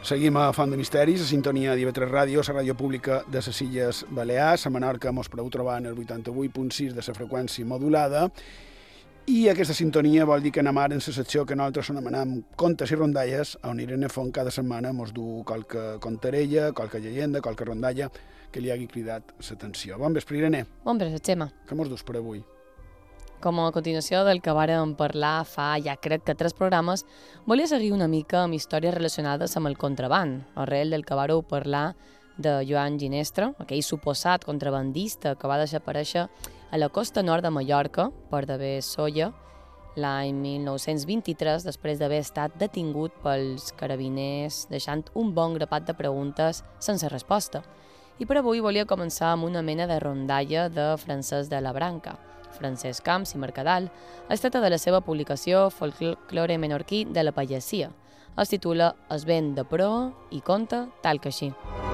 Seguim a Font de Misteris, a sintonia d'IV3 Ràdio, la ràdio pública de les Illes Balears. A Menorca mos podeu trobar en el 88.6 de la freqüència modulada. I aquesta sintonia vol dir que anem ara en la secció que nosaltres anomenem contes i rondalles, on Irene Font cada setmana mos du qualque contarella, qualque llegenda, qualque rondalla que li hagi cridat l'atenció. Bon vespre, Irene. Bon vespre, Xema. Què mos dus per avui? Com a continuació del que vàrem parlar fa ja crec que 3 programes, volia seguir una mica amb històries relacionades amb el contraband, arrel del que vàreu parlar de Joan Ginestra, aquell suposat contrabandista que va desaparèixer a la costa nord de Mallorca, Port de Bessolla, l'any 1923, després d'haver estat detingut pels carabiners, deixant un bon grapat de preguntes sense resposta. I per avui volia començar amb una mena de rondalla de Francesc de la Branca, Francesc Camps i Mercadal, es tracta de la seva publicació Folklore menorquí de la pagesia. Es titula Es vent de proa i conta tal que així.